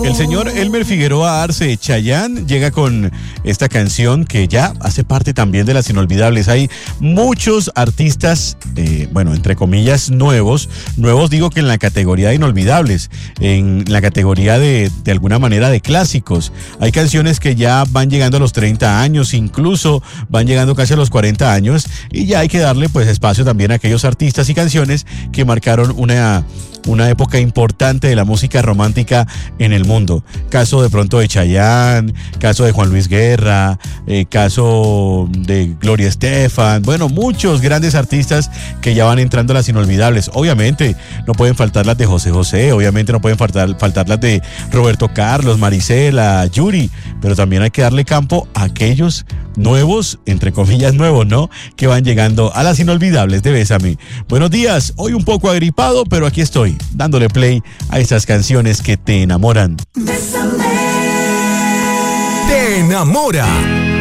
El señor Elmer Figueroa Arce, Chayanne, llega con esta canción que ya hace parte también de las inolvidables. Hay muchos artistas, entre comillas, nuevos digo que en la categoría de inolvidables, en la categoría de alguna manera de clásicos. Hay canciones que ya van llegando a los 30 años, incluso van llegando casi a los 40 años, y ya hay que darle pues espacio también a aquellos artistas y canciones que marcaron una época importante de la música romántica en el mundo. Caso de pronto de Chayanne, caso de Juan Luis Guerra, caso de Gloria Estefan, muchos grandes artistas que ya van entrando a las inolvidables. Obviamente no pueden faltar las de José José, obviamente no pueden faltar las de Roberto Carlos, Marisela, Yuri, pero también hay que darle campo a aquellos nuevos, entre comillas nuevos, ¿no?, que van llegando a las inolvidables de Bésame. Buenos días, hoy un poco agripado, pero aquí estoy, dándole play a estas canciones que te enamoran. Bésame. Te enamora.